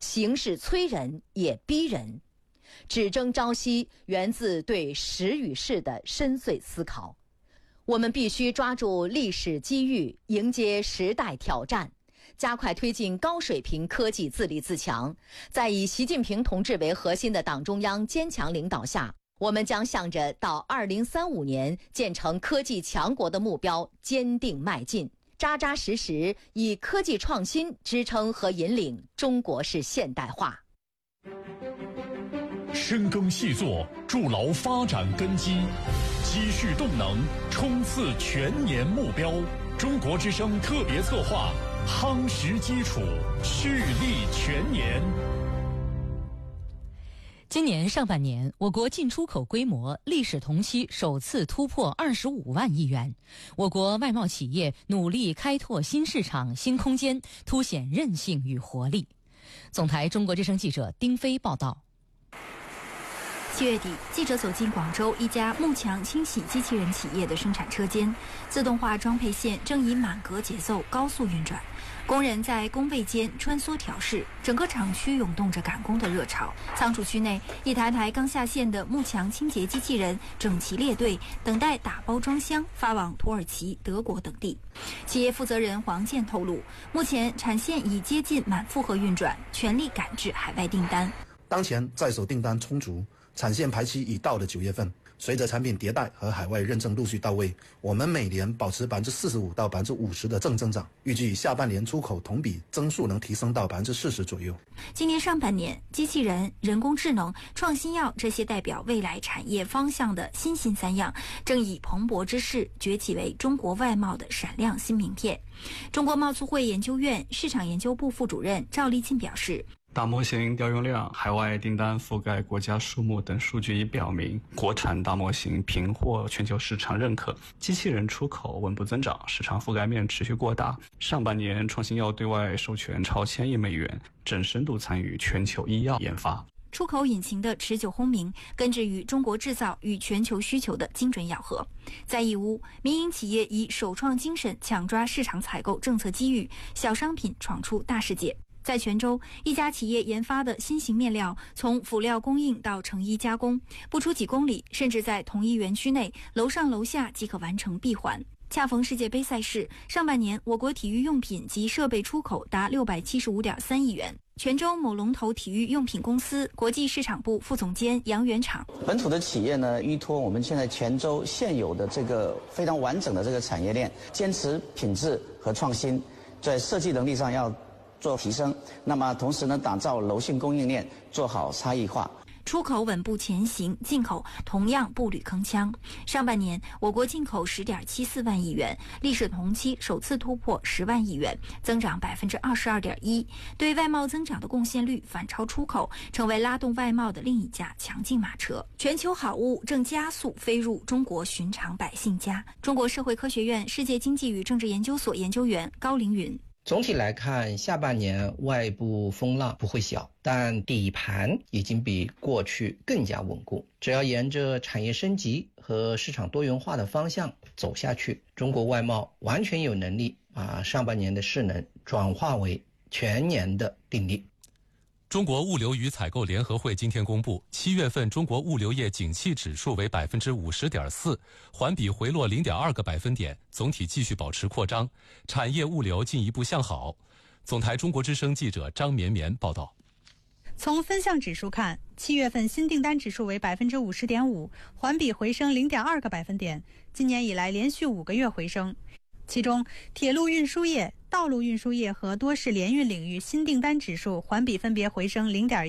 形势催人也逼人。只争朝夕源自对时与势的深邃思考。我们必须抓住历史机遇，迎接时代挑战，加快推进高水平科技自立自强。在以习近平同志为核心的党中央坚强领导下，我们将向着到2035年建成科技强国的目标坚定迈进，扎扎实实以科技创新支撑和引领中国式现代化。 深耕细作，筑牢发展根基，积蓄动能，冲刺全年目标。中国之声特别策划，夯实基础，蓄力全年。 今年上半年，我国进出口规模历史同期首次突破25万亿元。我国外贸企业努力开拓新市场、新空间，凸显韧性与活力。总台中国之声记者丁飞报道。 7月底，记者走进广州一家幕墙清洗机器人企业的生产车间，自动化装配线正以满格节奏高速运转，工人在工位间穿梭调试，整个厂区涌动着赶工的热潮。仓储区内，一台台刚下线的幕墙清洁机器人整齐列队，等待打包装箱发往土耳其、德国等地。企业负责人黄健透露，目前产线已接近满负荷运转，全力赶制海外订单。 当前在手订单充足，产线排期已到了9月份。随着产品迭代和海外认证陆续到位，我们每年保持45%到50%的正增长，预计下半年出口同比增速能提升到40%左右。 今年上半年，机器人、人工智能、创新药这些代表未来产业方向的新兴三样，正以蓬勃之势崛起为中国外贸的闪亮新名片。中国贸促会研究院市场研究部副主任赵立进表示， 大模型调用量、海外订单覆盖国家数目等数据已表明，国产大模型频获全球市场认可，机器人出口稳步增长，市场覆盖面持续扩大。上半年，创新药对外授权超1000亿美元，正深度参与全球医药研发。 出口引擎的持久轰鸣，根植于中国制造与全球需求的精准咬合。在义乌，民营企业以首创精神抢抓市场采购政策机遇，小商品闯出大世界。在泉州，一家企业研发的新型面料，从辅料供应到成衣加工，不出几公里，甚至在同一园区内，楼上楼下即可完成闭环。恰逢世界杯赛事，上半年我国体育用品及设备出口达675.3亿元。泉州某龙头体育用品公司国际市场部副总监杨元厂， 本土的企业呢，依托我们现在泉州现有的这个非常完整的这个产业链，坚持品质和创新，在设计能力上要做提升，那么同时呢，打造柔性供应链，做好差异化。 出口稳步前行，进口同样步履铿锵。上半年，我国进口10.74万亿元，历史同期首次突破10万亿元，增长22.1%。对外贸增长的贡献率反超出口，成为拉动外贸的另一架强劲马车。全球好物正加速飞入中国寻常百姓家。中国社会科学院世界经济与政治研究所研究员高凌云。 总体来看，下半年外部风浪不会小，但底盘已经比过去更加稳固。只要沿着产业升级和市场多元化的方向走下去，中国外贸完全有能力把上半年的势能转化为全年的定力。 中国物流与采购联合会今天公布，7月份中国物流业景气指数为50.4%，环比回落0.2个百分点，总体继续保持扩张，产业物流进一步向好。总台中国之声记者张绵绵报道。 从分项指数看，7月份新订单指数为50.5%，环比回升0.2个百分点，今年以来连续5个月回升。其中，铁路运输业、道路运输业和多式联运领域新订单指数环比分别回升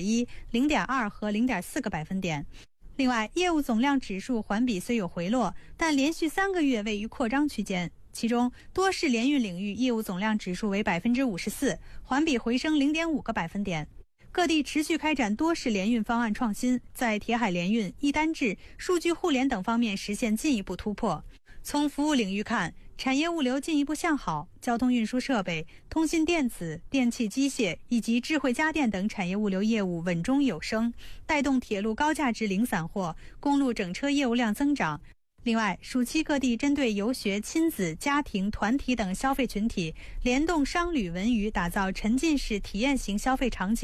0.1、0.2和0.4个百分点。另外，业务总量指数环比虽有回落，但连续3个月位于扩张区间。其中，多式联运领域业务总量指数为54%，环比回升0.5个百分点。各地持续开展多式联运方案创新，在铁海联运、一单制、数据互联等方面实现进一步突破。从服务领域看，产业物流进一步向好，交通运输设备、通信电子、电气机械以及智慧家电等产业物流业务稳中有升，带动铁路高价值零散货、公路整车业务量增长。另外，暑期各地针对游学、亲子、家庭、团体等消费群体，联动商旅文娱，打造沉浸式体验型消费场景。